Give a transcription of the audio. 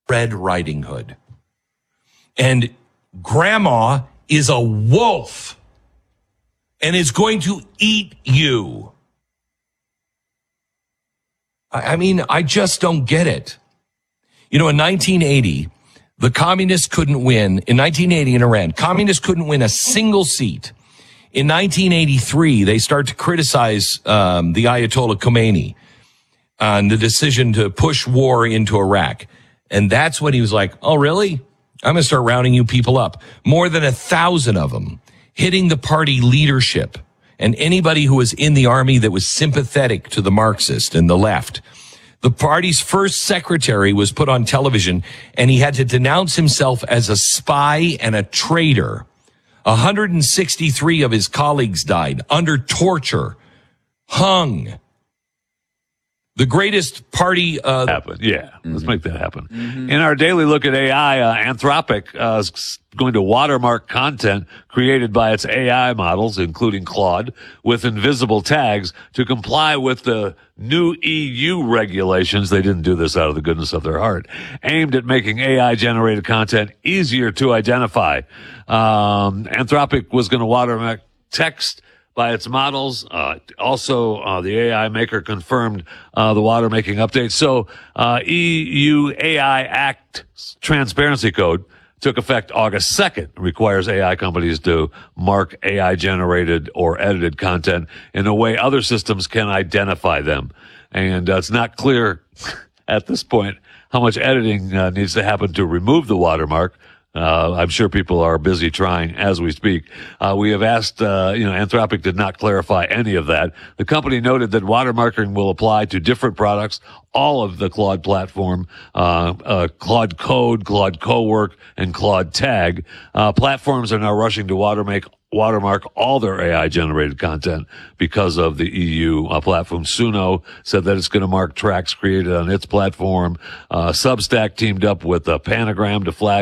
Red Riding Hood. And grandma is a wolf and is going to eat you. I mean, I just don't get it. You know, in 1980, the communists couldn't win. In 1980 in Iran, communists couldn't win a single seat. In 1983, they start to criticize the Ayatollah Khomeini on the decision to push war into Iraq. And that's when he was like, oh, really? I'm going to start rounding you people up. More than 1,000 of them hitting the party leadership and anybody who was in the army that was sympathetic to the Marxist and the left. The party's first secretary was put on television, and he had to denounce himself as a spy and a traitor. 163 of his colleagues died under torture, hung. The greatest party happen. Yeah, let's make that happen. In our daily look at AI, Anthropic is going to watermark content created by its AI models, including Claude, with invisible tags to comply with the new EU regulations. They didn't do this out of the goodness of their heart, aimed at making AI-generated content easier to identify. Anthropic was going to watermark text by its models. Also, the AI maker confirmed the watermarking update. So EU AI Act Transparency Code took effect August 2nd, requires AI companies to mark AI-generated or edited content in a way other systems can identify them. And it's not clear at this point how much editing needs to happen to remove the watermark. I'm sure people are busy trying as we speak. We have asked, Anthropic did not clarify any of that. The company noted that watermarking will apply to different products, all of the Claude platform, Claude Code, Claude Cowork, and Claude Tag. Platforms are now rushing to watermark all their AI-generated content because of the EU platform. Suno said that it's going to mark tracks created on its platform. Substack teamed up with Panagram to flag